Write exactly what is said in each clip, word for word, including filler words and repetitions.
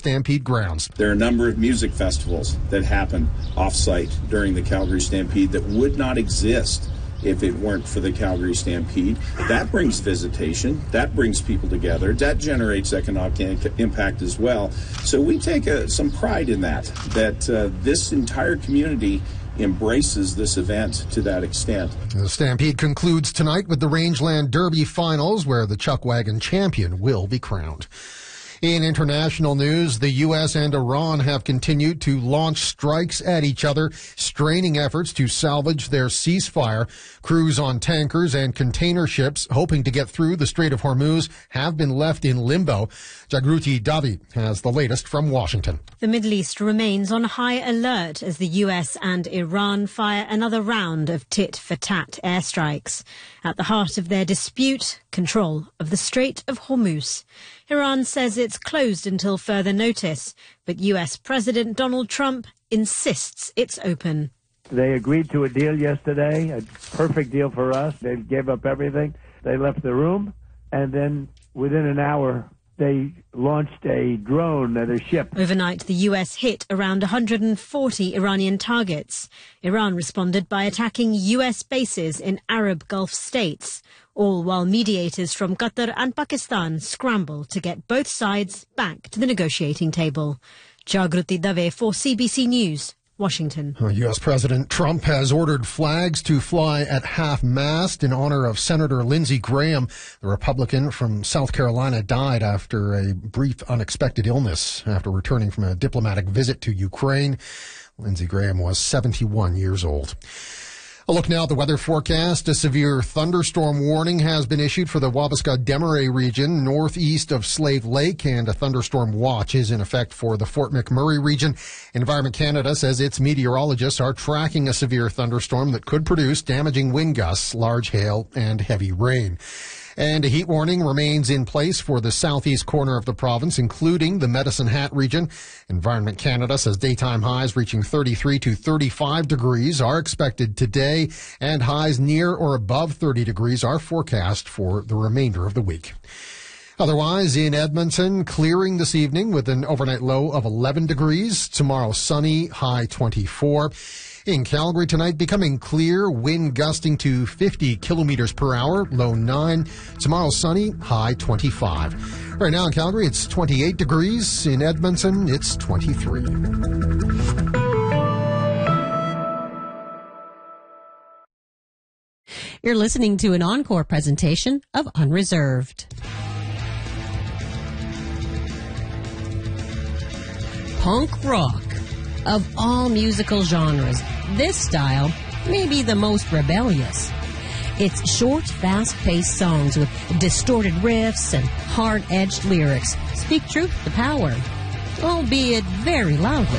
Stampede grounds. There are a number of music festivals that happen off-site during the Calgary Stampede that would not exist if it weren't for the Calgary Stampede. That brings visitation, that brings people together, that generates economic impact as well. So we take a, some pride in that, that uh, this entire community embraces this event to that extent. The Stampede concludes tonight with the Rangeland Derby finals, where the Chuck Wagon champion will be crowned. In international news, the U S and Iran have continued to launch strikes at each other, straining efforts to salvage their ceasefire. Crews on tankers and container ships hoping to get through the Strait of Hormuz have been left in limbo. Jagruti Davi has the latest from Washington. The Middle East remains on high alert as the U S and Iran fire another round of tit-for-tat airstrikes. At the heart of their dispute, control of the Strait of Hormuz. Iran says it's closed until further notice, but U S President Donald Trump insists it's open. They agreed to a deal yesterday, a perfect deal for us. They gave up everything. They left the room, and then within an hour, they launched a drone at a ship. Overnight, the U S hit around one hundred forty Iranian targets. Iran responded by attacking U S bases in Arab Gulf states, all while mediators from Qatar and Pakistan scramble to get both sides back to the negotiating table. Jagruti Dave for C B C News, Washington. U S President Trump has ordered flags to fly at half-mast in honor of Senator Lindsey Graham. The Republican from South Carolina died after a brief unexpected illness after returning from a diplomatic visit to Ukraine. Lindsey Graham was seventy-one years old. A look now at the weather forecast. A severe thunderstorm warning has been issued for the Wabasca-Desmarais region northeast of Slave Lake, and a thunderstorm watch is in effect for the Fort McMurray region. Environment Canada says its meteorologists are tracking a severe thunderstorm that could produce damaging wind gusts, large hail, and heavy rain. And a heat warning remains in place for the southeast corner of the province, including the Medicine Hat region. Environment Canada says daytime highs reaching thirty-three to thirty-five degrees are expected today, and highs near or above thirty degrees are forecast for the remainder of the week. Otherwise, in Edmonton, clearing this evening with an overnight low of eleven degrees. Tomorrow, sunny, high twenty-four. In Calgary tonight, becoming clear, wind gusting to fifty kilometers per hour, low nine. Tomorrow, sunny, high twenty-five. Right now in Calgary, it's twenty-eight degrees. In Edmonton, it's twenty-three. You're listening to an encore presentation of Unreserved. Punk rock. Of all musical genres, this style may be the most rebellious. It's short, fast-paced songs with distorted riffs and hard-edged lyrics speak truth to power, albeit very loudly.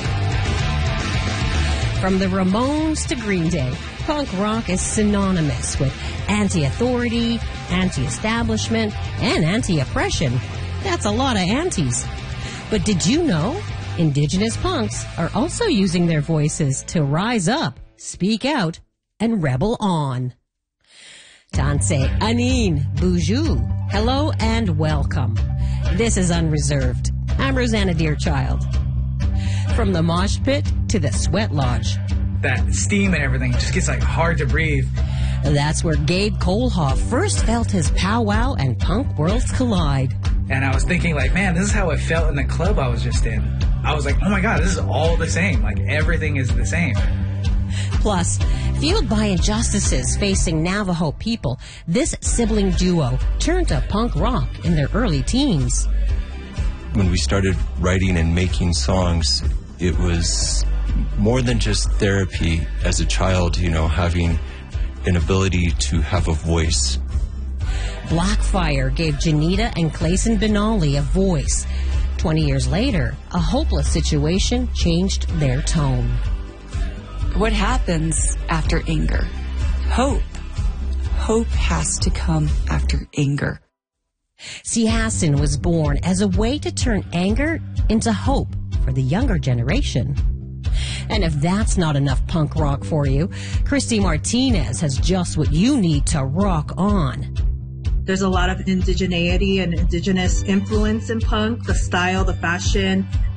From the Ramones to Green Day, punk rock is synonymous with anti-authority, anti-establishment, and anti-oppression. That's a lot of antis. But did you know Indigenous punks are also using their voices to rise up, speak out, and rebel on? Tanse Anin Boujou. Hello and welcome. This is Unreserved. I'm Rosanna Deerchild. From the mosh pit to the sweat lodge. That steam and everything just gets like hard to breathe. That's where Gabe Kohlhoff first felt his powwow and punk worlds collide. And I was thinking like, man, this is how it felt in the club I was just in. I was like, oh my God, this is all the same. Like everything is the same. Plus, fueled by injustices facing Navajo people, this sibling duo turned to punk rock in their early teens. When we started writing and making songs, it was more than just therapy as a child, you know, having an ability to have a voice. Blackfire gave Janita and Clayson Benally a voice. Twenty years later, a hopeless situation changed their tone. What happens after anger? Hope. Hope has to come after anger. Sihassin was born as a way to turn anger into hope for the younger generation. And if that's not enough punk rock for you, Christy Martinez has just what you need to rock on. There's a lot of indigeneity and indigenous influence in punk, the style, the fashion,